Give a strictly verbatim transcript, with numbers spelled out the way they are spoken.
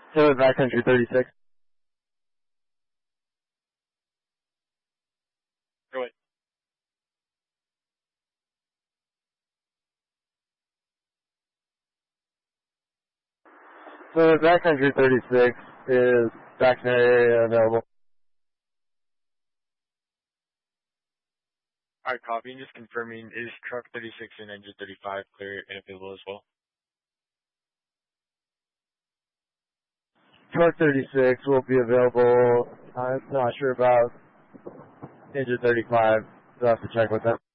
So backcountry thirty-six. Go ahead. So backcountry thirty-six is back area available. Alright, copy. And just confirming, is truck thirty-six and engine thirty-five clear and available as well? Truck thirty-six will be available. I'm not sure about engine thirty-five. So I'll have to check with them.